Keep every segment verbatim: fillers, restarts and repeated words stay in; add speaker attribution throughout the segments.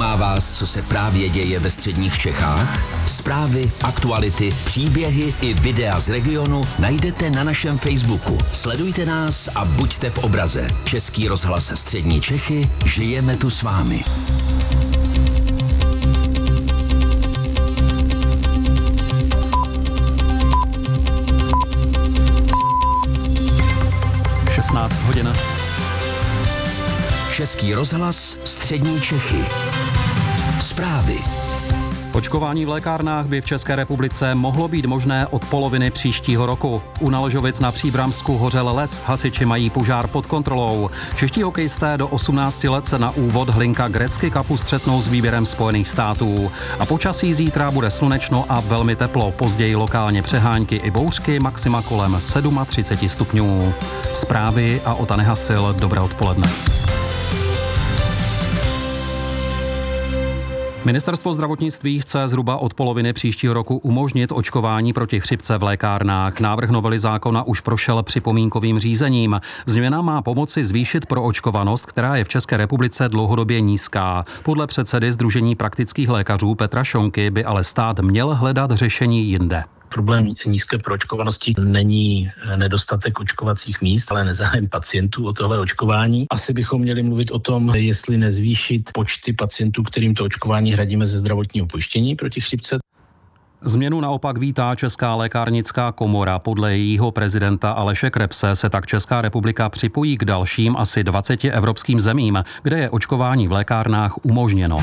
Speaker 1: Zajímá vás, co se právě děje ve středních Čechách? Zprávy, aktuality, příběhy i videa z regionu najdete na našem Facebooku. Sledujte nás a buďte v obraze. Český rozhlas Střední Čechy, žijeme tu s vámi.
Speaker 2: šestnáct hodin.
Speaker 1: Český rozhlas Střední Čechy. Zprávy.
Speaker 2: Očkování v lékárnách by v České republice mohlo být možné od poloviny příštího roku. U Naležovic na Příbramsku hořel les, hasiči mají požár pod kontrolou. Čeští hokejisté do osmnácti let se na úvod Hlinka Gretzky Cupu střetnou s výběrem Spojených států. A počasí zítra bude slunečno a velmi teplo, později lokálně přehánky i bouřky, maxima kolem třicet sedm stupňů. Zprávy a Ota Nehasil, dobré odpoledne. Ministerstvo zdravotnictví chce zhruba od poloviny příštího roku umožnit očkování proti chřipce v lékárnách. Návrh novely zákona už prošel připomínkovým řízením. Změna má pomoci zvýšit proočkovanost, která je v České republice dlouhodobě nízká. Podle předsedy Sdružení praktických lékařů Petra Šonky by ale stát měl hledat řešení jinde.
Speaker 3: Problém nízké proočkovanosti není nedostatek očkovacích míst, ale nezájem pacientů o tohle očkování. Asi bychom měli mluvit o tom, jestli nezvýšit počty pacientů, kterým to očkování hradíme ze zdravotního pojištění proti chřipce.
Speaker 2: Změnu naopak vítá Česká lékárnická komora. Podle jejího prezidenta Aleše Krebse se tak Česká republika připojí k dalším asi dvaceti evropským zemím, kde je očkování v lékárnách umožněno.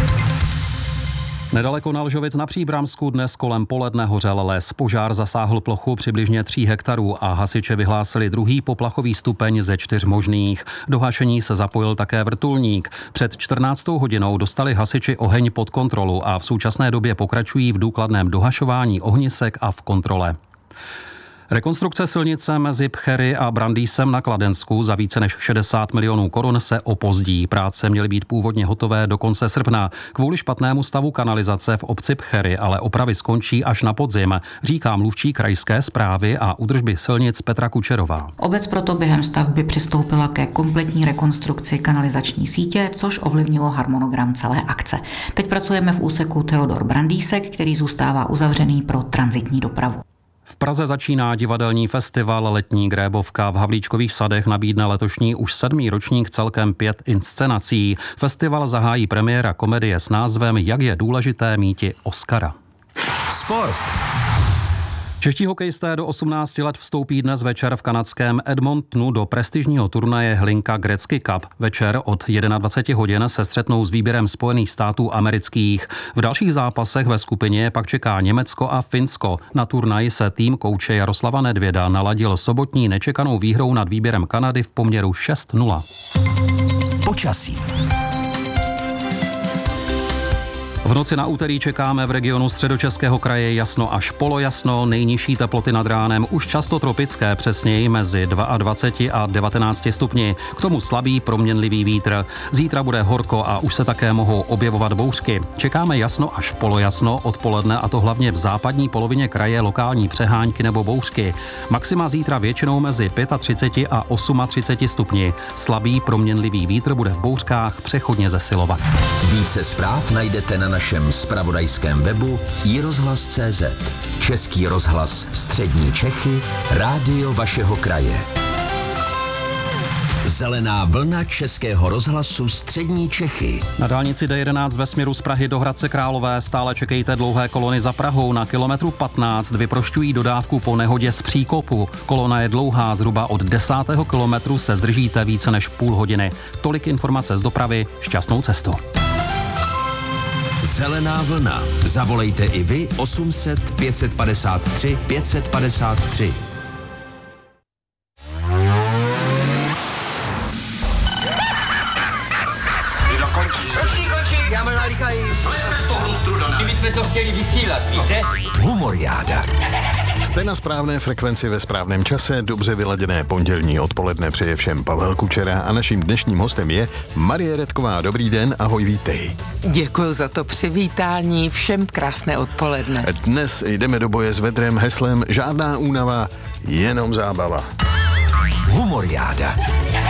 Speaker 2: Nedaleko Naležovic na Příbramsku dnes kolem poledne hořel les. Požár zasáhl plochu přibližně tří hektarů a hasiče vyhlásili druhý poplachový stupeň ze čtyř možných. Do hašení se zapojil také vrtulník. Před čtrnáctou hodinou dostali hasiči oheň pod kontrolu a v současné době pokračují v důkladném dohašování ohnisek a v kontrole. Rekonstrukce silnice mezi Pchery a Brandýsem na Kladensku za více než šedesát milionů korun se opozdí. Práce měly být původně hotové do konce srpna. Kvůli špatnému stavu kanalizace v obci Pchery ale opravy skončí až na podzim, říká mluvčí krajské správy a údržby silnic Petra Kučerová.
Speaker 4: Obec proto během stavby přistoupila ke kompletní rekonstrukci kanalizační sítě, což ovlivnilo harmonogram celé akce. Teď pracujeme v úseku Teodor Brandýsek, který zůstává uzavřený pro tranzitní dopravu.
Speaker 2: V Praze začíná divadelní festival Letní grébovka. V Havlíčkových sadech nabídne letošní už sedmý ročník celkem pět inscenací. Festival zahájí premiéra komedie s názvem Jak je důležité míti Oscara.
Speaker 1: Sport.
Speaker 2: Čeští hokejisté do osmnácti let vstoupí dnes večer v kanadském Edmontonu do prestižního turnaje Hlinka Gretzky Cup. Večer od dvacet jedna hodin se střetnou s výběrem Spojených států amerických. V dalších zápasech ve skupině pak čeká Německo a Finsko. Na turnaji se tým kouče Jaroslava Nedvěda naladil sobotní nečekanou výhrou nad výběrem Kanady v poměru šest nula.
Speaker 1: Počasí.
Speaker 2: V noci na úterý čekáme v regionu Středočeského kraje jasno až polojasno, nejnižší teploty nad ránem už často tropické, přesněji mezi dvaceti dva a devatenácti stupni. K tomu slabý proměnlivý vítr. Zítra bude horko a už se také mohou objevovat bouřky. Čekáme jasno až polojasno odpoledne, a to hlavně v západní polovině kraje lokální přehánky nebo bouřky. Maxima zítra většinou mezi třiceti pěti a třiceti osmi stupni. Slabý proměnlivý vítr bude v bouřkách přechodně zesilovat.
Speaker 1: Více zpráv najdete na našem zpravodajském webu i rozhlas tečka cé zet. Český rozhlas Střední Čechy, rádio vašeho kraje. Zelená vlna Českého rozhlasu Střední Čechy.
Speaker 2: Na dálnici D jedenáct ve směru z Prahy do Hradce Králové stále čekejte dlouhé kolony za Prahou. Na kilometru patnáct vyprošťují dodávku po nehodě z příkopu. Kolona je dlouhá, zhruba od desátého kilometru se zdržíte více než půl hodiny. Tolik informace z dopravy, šťastnou cestu.
Speaker 1: Zelená vlna. Zavolejte i vy osm set pět padesát tři pět padesát tři.
Speaker 5: Končí, končí, já mám nalíkají. Slejte z toho strudana. My jsme to chtěli vysílat, víte?
Speaker 1: Humoriáda.
Speaker 6: Jste na správné frekvenci ve správném čase, dobře vyladěné pondělní odpoledne přeje všem Pavel Kučera a naším dnešním hostem je Marie Redková. Dobrý den, ahoj, vítej.
Speaker 7: Děkuji za to přivítání, všem krásné odpoledne.
Speaker 6: Dnes jdeme do boje s vedrem heslem žádná únava, jenom zábava.
Speaker 1: Humoriáda.